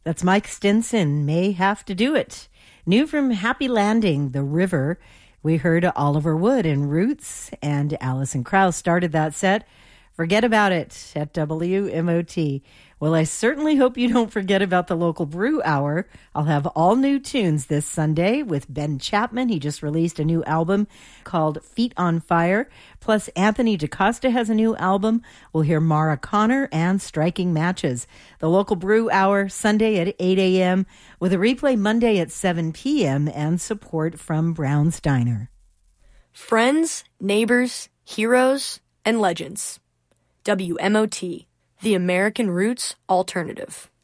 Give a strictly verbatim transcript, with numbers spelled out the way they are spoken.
That's Mike Stinson, May Have to Do It. New from Happy Landing, The River, we heard Oliver Wood and Roots, and Alison Krauss started that set. Forget About It at W M O T. Well, I certainly hope you don't forget about the local brew hour. I'll have all new tunes this Sunday with Ben Chapman. He just released a new album called Feet on Fire. Plus, Anthony DaCosta has a new album. We'll hear Mara Connor and Striking Matches. The local brew hour Sunday at eight a.m. with a replay Monday at seven p.m. and support from Brown's Diner. Friends, neighbors, heroes, and legends. W M O T, the American Roots Alternative.